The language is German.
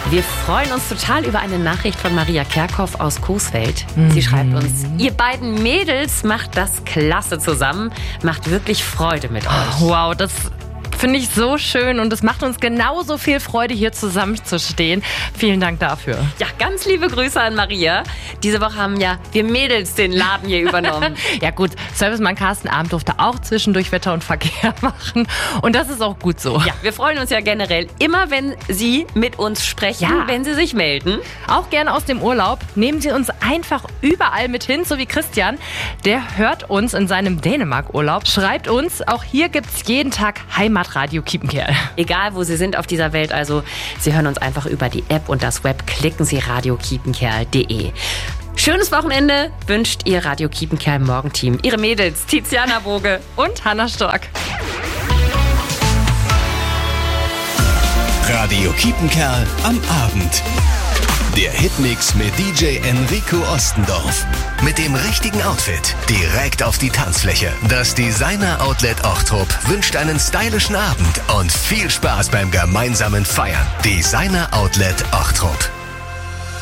Wir freuen uns total über eine Nachricht von Maria Kerkhoff aus Coesfeld. Sie schreibt uns, ihr beiden Mädels macht das klasse zusammen, macht wirklich Freude mit euch. Wow, das finde ich so schön und es macht uns genauso viel Freude, hier zusammenzustehen. Vielen Dank dafür. Ja, ganz liebe Grüße an Maria. Diese Woche haben ja wir Mädels den Laden hier übernommen. Ja gut, Servicemann Carsten Abend durfte auch zwischendurch Wetter und Verkehr machen und das ist auch gut so. Ja, wir freuen uns ja generell immer, wenn Sie mit uns sprechen, wenn Sie sich melden. Auch gerne aus dem Urlaub. Nehmen Sie uns einfach überall mit hin, so wie Christian. Der hört uns in seinem Dänemark-Urlaub. Schreibt uns, auch hier gibt's jeden Tag Heimatradio Kiepenkerl. Egal, wo Sie sind auf dieser Welt, also Sie hören uns einfach über die App und das Web. Klicken Sie radiokiepenkerl.de. Schönes Wochenende wünscht Ihr Radio Kiepenkerl Morgenteam. Ihre Mädels Tiziana Boge Und Hanna Stork. Radio Kiepenkerl am Abend. Der Hitmix mit DJ Enrico Ostendorf. Mit dem richtigen Outfit direkt auf die Tanzfläche. Das Designer-Outlet Ochtrup wünscht einen stylischen Abend und viel Spaß beim gemeinsamen Feiern. Designer-Outlet Ochtrup.